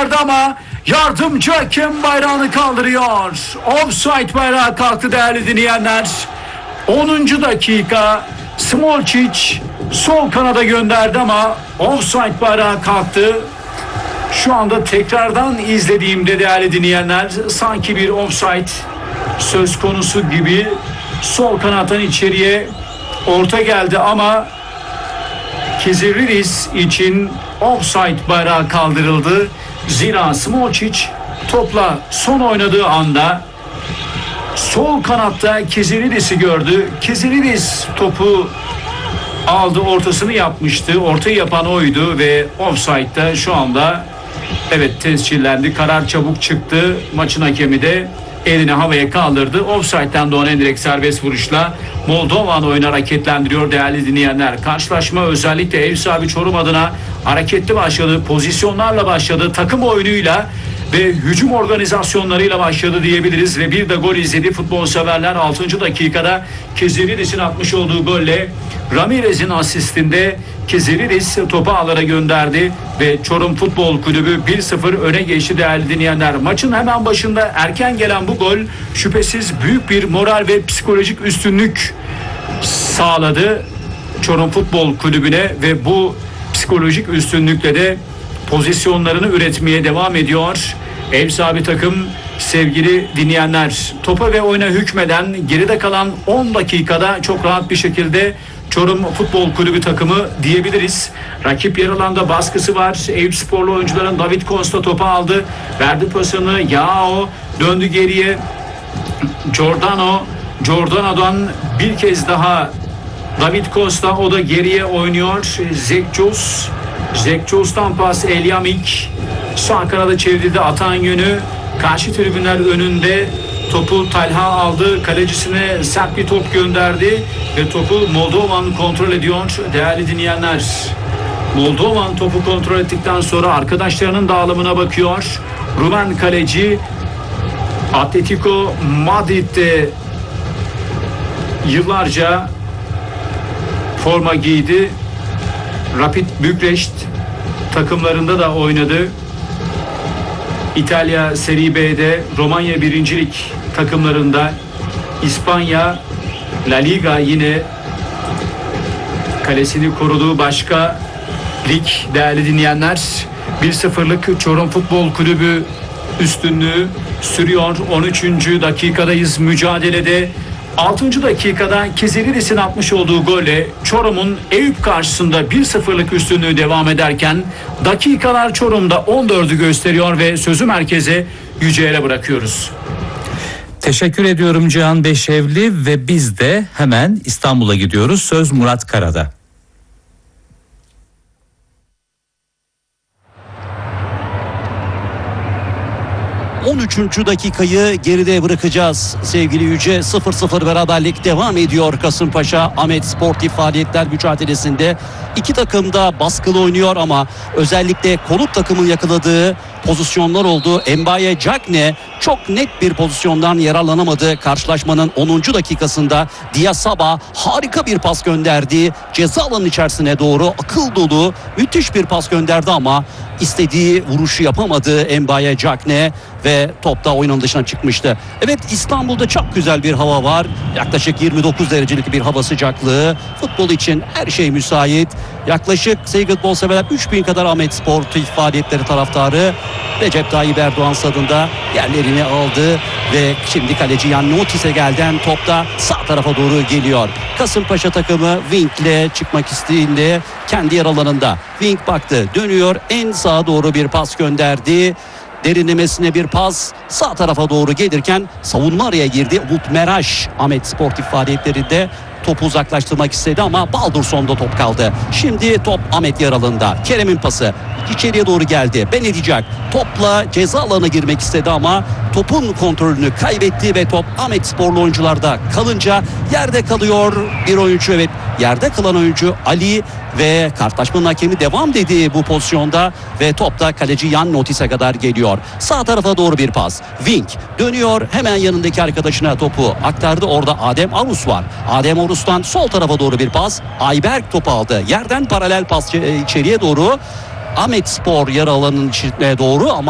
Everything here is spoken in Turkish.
gönderdi ama yardımcı hakem bayrağını kaldırıyor. Offside bayrağı kalktı değerli dinleyenler. 10. dakika Smolcic sol kanada gönderdi ama offside bayrağı kalktı. Şu anda tekrardan izlediğimde değerli dinleyenler sanki bir offside söz konusu gibi. Sol kanattan içeriye orta geldi ama Kiziridis için offside bayrağı kaldırıldı. Zira Smolcic topla son oynadığı anda sol kanatta Kiziridis'i gördü. Kiziridis topu aldı, ortasını yapmıştı. Ortayı yapan oydu ve offside'da şu anda evet tescillendi. Karar çabuk çıktı. Maçın hakemi de elini havaya kaldırdı. Offside'den doğan en direkt serbest vuruşla Moldovan oyunu hareketlendiriyor değerli dinleyenler. Karşılaşma özellikle ev sahibi Çorum adına hareketli başladı. Pozisyonlarla başladı. Takım oyunuyla ve hücum organizasyonlarıyla başladı diyebiliriz ve bir de gol izledi futbol severler. 6. dakikada Kiziridis'in atmış olduğu golle Ramirez'in asistinde Kiziridis topu ağlara gönderdi ve Çorum Futbol Kulübü 1-0 öne geçti değerli dinleyenler. Maçın hemen başında erken gelen bu gol şüphesiz büyük bir moral ve psikolojik üstünlük sağladı Çorum Futbol Kulübü'ne ve bu psikolojik üstünlükle de pozisyonlarını üretmeye devam ediyor. Ev sahibi takım sevgili dinleyenler. Topa ve oyuna hükmeden geride kalan 10 dakikada çok rahat bir şekilde Çorum Futbol Kulübü takımı diyebiliriz. Rakip yer alanda baskısı var. Eyüpsporlu oyuncuların David Costa topu aldı. Verdi pasını. Yao döndü geriye. Giordano'dan bir kez daha David Costa, o da geriye oynuyor. Zekcos'tan pas Elyamik. Sağ kanada çevrildi, atan yönü. Karşı tribünler önünde. Topu Talha aldı. Kalecisine sert bir top gönderdi. Ve topu Moldovan kontrol ediyor değerli dinleyenler. Moldovan topu kontrol ettikten sonra arkadaşlarının dağılımına bakıyor. Rumen kaleci Atletico Madrid'de yıllarca forma giydi. Rapid Bükreşt takımlarında da oynadı. İtalya Serie B'de, Romanya 1. Lig takımlarında, İspanya La Liga yine kalesini koruduğu başka lig değerli dinleyenler. 1-0'lık Çorum Futbol Kulübü üstünlüğü sürüyor. 13. dakikadayız mücadelede. 6. dakikada Kiziridis'in atmış olduğu golle Çorum'un Eyüp karşısında 1-0'lık üstünlüğü devam ederken dakikalar Çorum'da 14'ü gösteriyor ve sözü merkeze Yücel'e bırakıyoruz. Teşekkür ediyorum Cihan Beşevli ve biz de hemen İstanbul'a gidiyoruz. Söz Murat Kara'da. 13. dakikayı geride bırakacağız sevgili Yüce. 0-0 beraberlik devam ediyor Kasımpaşa Ahmet Sportif Faaliyetler mücadelesinde. İki takım da baskılı oynuyor ama özellikle konuk takımın yakaladığı pozisyonlar oldu. Mbaye Cagne çok net bir pozisyondan yararlanamadı. Karşılaşmanın 10. dakikasında Diasaba harika bir pas gönderdi. Ceza alanının içerisine doğru akıl dolu müthiş bir pas gönderdi ama istediği vuruşu yapamadı Mbaye Cagne ve top da oyunun dışına çıkmıştı. Evet, İstanbul'da çok güzel bir hava var. Yaklaşık 29 derecelik bir hava sıcaklığı. Futbol için her şey müsait. Yaklaşık sevgili futbol severler 3000 kadar Ahmet Sportif Faaliyetleri taraftarı Recep Tayyip Erdoğan stadında yerlerini aldı ve şimdi kaleci Jan Notisegel'den top da sağ tarafa doğru geliyor. Kasımpaşa takımı Wink'le çıkmak isteğinde kendi yer alanında. Wink baktı, dönüyor, en sağa doğru bir pas gönderdi. Derinlemesine bir pas sağ tarafa doğru gelirken savunma araya girdi. Umut Meraş Ahmet Sportif Faaliyetlerinde topu uzaklaştırmak istedi ama Baldurson'da top kaldı. Şimdi top Ahmet Yaralı'nda. Kerem'in pası içeriye doğru geldi. Ben edecek. Topla ceza alanına girmek istedi ama topun kontrolünü kaybetti ve top Ahmet Sporlu oyuncularda kalınca yerde kalıyor bir oyuncu. Evet, yerde kalan oyuncu Ali ve karşılaşmanın hakemi devam dedi bu pozisyonda ve top da kaleci Jan Notis'e kadar geliyor. Sağ tarafa doğru bir pas. Wink dönüyor, hemen yanındaki arkadaşına topu aktardı. Orada Adem Arus var. Adem Arus'tan sol tarafa doğru bir pas. Ayberk topu aldı. Yerden paralel pas içeriye doğru. Ahmet Spor yarı alanın içine doğru ama